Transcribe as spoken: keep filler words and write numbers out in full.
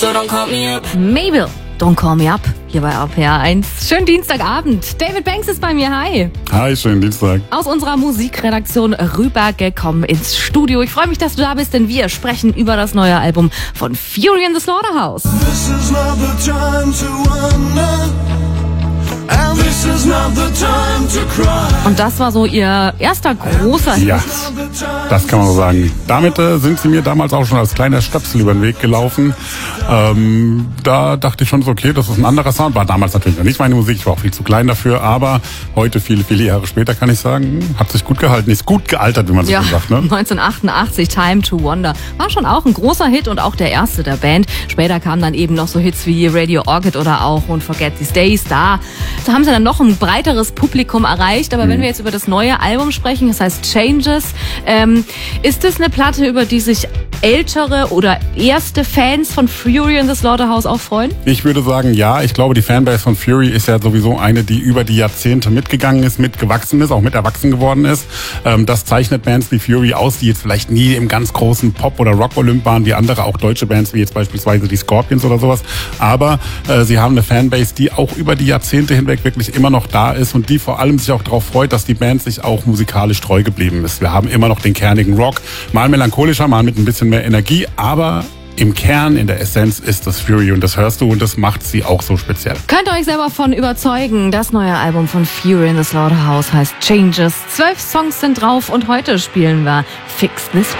so don't call me up. Mabel, don't call me up, hier bei R P R eins. Schönen Dienstagabend. David Banks ist bei mir, hi. Hi, schönen Dienstag. Aus unserer Musikredaktion rübergekommen ins Studio. Ich freue mich, dass du da bist, denn wir sprechen über das neue Album von Fury in the Slaughterhouse. This is not the time to wonder. And this is not the time to cry. Und das war so ihr erster großer Hit. Ja, das kann man so sagen. Damit äh, sind sie mir damals auch schon als kleiner Stöpsel über den Weg gelaufen. Ähm, da dachte ich schon so, okay, das ist ein anderer Sound. War damals natürlich noch nicht meine Musik, ich war auch viel zu klein dafür. Aber heute, viele, viele Jahre später, kann ich sagen, hat sich gut gehalten. Ist gut gealtert, wie man so Ja, schön sagt. Ne? neunzehnhundertachtundachtzig, Time to Wonder. War schon auch ein großer Hit und auch der erste der Band. Später kamen dann eben noch so Hits wie Radio Orchid oder auch Won't Forget These Days. Da Da haben sie dann noch ein breiteres Publikum erreicht. Aber mhm. wenn wir jetzt über das neue Album sprechen, das heißt Changes, ähm, ist das eine Platte, über die sich ältere oder erste Fans von Fury in the Slaughterhouse auch freuen? Ich würde sagen, ja. Ich glaube, die Fanbase von Fury ist ja sowieso eine, die über die Jahrzehnte mitgegangen ist, mitgewachsen ist, auch mit erwachsen geworden ist. Ähm, das zeichnet Bands wie Fury aus, die jetzt vielleicht nie im ganz großen Pop- oder Rock-Olymp waren, wie andere, auch deutsche Bands, wie jetzt beispielsweise die Scorpions oder sowas. Aber äh, sie haben eine Fanbase, die auch über die Jahrzehnte hinweg wirklich immer noch da ist und die vor allem sich auch darauf freut, dass die Band sich auch musikalisch treu geblieben ist. Wir haben immer noch den kernigen Rock, mal melancholischer, mal mit ein bisschen mehr Energie, aber im Kern, in der Essenz ist das Fury und das hörst du und das macht sie auch so speziell. Könnt ihr euch selber von überzeugen. Das neue Album von Fury in the Slaughterhouse heißt Changes. Zwölf Songs sind drauf und heute spielen wir Fix This.